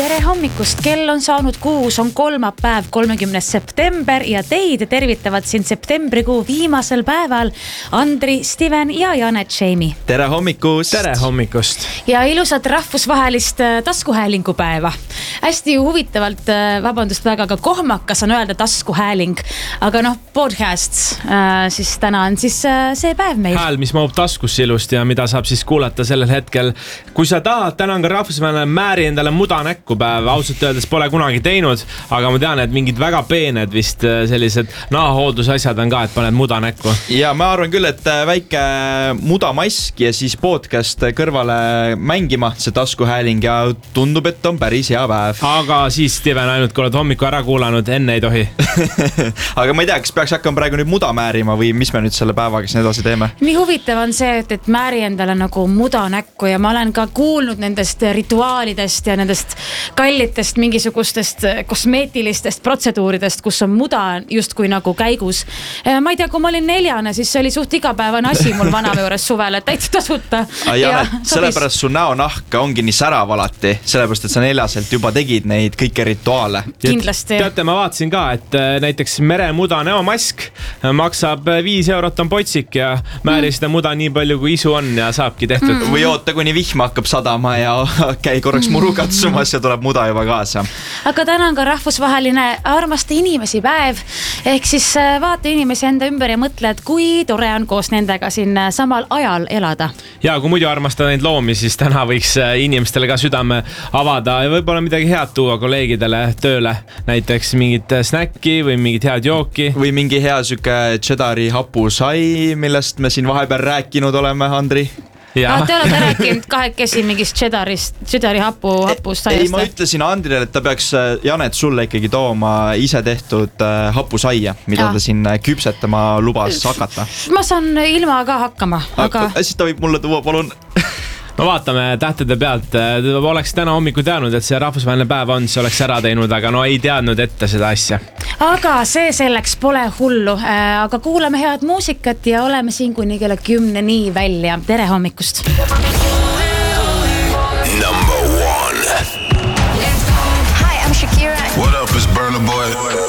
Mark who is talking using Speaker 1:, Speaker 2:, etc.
Speaker 1: tere hommikust, kell on saanud 6, on kolmapäev, 30. september ja teid tervitavad siin septembrikuu viimasel päeval Andri, Steven ja Janet Jamie.
Speaker 2: Tere hommikust!
Speaker 3: Tere hommikust!
Speaker 1: Ja ilusat rahvusvahelist taskuhäälingupäeva. Hästi huvitavalt, vabandust väga, aga kohmakas on öelda taskuhääling, aga podcast, siis täna on siis see päev meil.
Speaker 3: Hääl, mis mahub taskusse ilusti ja mida saab siis kuulata sellel hetkel. Kui sa tahad, täna on ka rahvusvaheline määri endale muda näkku päev. Ausalt öeldes pole kunagi teinud, aga ma tean, et mingid väga peened vist sellised nahahooldusasjad on ka, et paned muda näkku.
Speaker 2: Ja ma arvan küll, et väike mudamask ja siis podcast kõrvale mängima, see taskuhääling ja tundub, et on päris hea päev.
Speaker 3: Aga siis, Steven, ainult kui oled hommiku ära kuulanud, enne ei tohi.
Speaker 2: Aga ma ei tea, kas peaks hakkama praegu nüüd muda määrima või mis me nüüd selle päevaga siin edasi teeme?
Speaker 1: Nii huvitav on see, et määri endale nagu muda näkku ja ma olen ka kuulnud nendest rituaalidest ja nendest kallitest mingisugustest kosmeetilistest protseduuridest, kus on muda justkui nagu käigus. Ma ei tea, kui ma olin 4, siis see oli suht igapäevane asi mul vanaema juures suvel, et täitsa tasuta.
Speaker 2: Sellepärast su näonahk ongi nii särav alati, sellepärast, et sa 4 juba tegid neid kõike rituaale.
Speaker 1: Kindlasti.
Speaker 3: Teate, ma vaatasin ka, et näiteks meremuda näomask maksab 5 eurot on potsik ja määri seda muda nii palju kui isu on ja saabki tehtud.
Speaker 2: Või oota, kuni vihma hakkab sadama ja käi korraks muru katsumas ja tuleb muda juba kaasa.
Speaker 1: Aga täna on ka rahvusvaheline armasta inimesi päev, ehk siis vaata inimesi enda ümber ja mõtle, et kui tore on koos nendega siin samal ajal elada.
Speaker 3: Ja kui muidu armastada neid loomi, siis täna võiks inimestele ka südame avada ja võib-olla midagi head tuua kolleegidele tööle. Näiteks mingit snäkki või mingit head jooki.
Speaker 2: Või mingi hea süke cheddari hapusai, millest me siin vahepeal rääkinud oleme, Andri.
Speaker 1: Te olete rääkinud kahekesi mingist cheddari hapust.
Speaker 2: Ei, ma ütlesin Andrile, et ta peaks Janet sulle ikkagi tooma ise tehtud hapusaia, mida ta siin küpsetama lubas hakata.
Speaker 1: Ma saan ilma ka hakkama. Aga...
Speaker 2: Siis ta võib mulle tuua, palun.
Speaker 3: No vaatame tähtede pealt. Oleks täna hommiku teadnud, et see rahvusvaheline päev on, see oleks ära teinud, aga ei teadnud ette seda asja.
Speaker 1: Aga see selleks pole hullu, aga kuulame head muusikat ja oleme siin kuni kella 10 nii välja. Tere hommikust!
Speaker 4: Number 1. Hi, I'm Shakira. What up, it's Burna Boy.